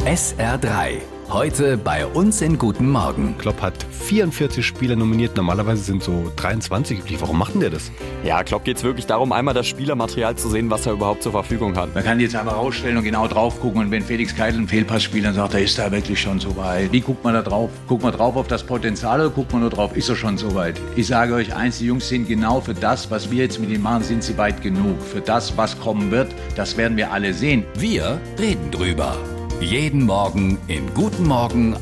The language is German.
SR3. Heute bei uns in Guten Morgen. Klopp hat 44 Spieler nominiert, normalerweise sind so 23 üblich. Warum macht denn der das? Ja, Klopp geht es wirklich darum, einmal das Spielermaterial zu sehen, was er überhaupt zur Verfügung hat. Man kann jetzt einfach rausstellen und genau drauf gucken, und wenn Felix Keitel einen Fehlpass spielt, dann sagt er, ist er wirklich schon so weit? Wie guckt man da drauf? Guckt man drauf auf das Potenzial oder guckt man nur drauf, ist er schon so weit? Ich sage euch eins, die Jungs sind genau für das, was wir jetzt mit ihnen machen, sind sie weit genug. Für das, was kommen wird, das werden wir alle sehen. Wir reden drüber. Jeden Morgen in Guten Morgen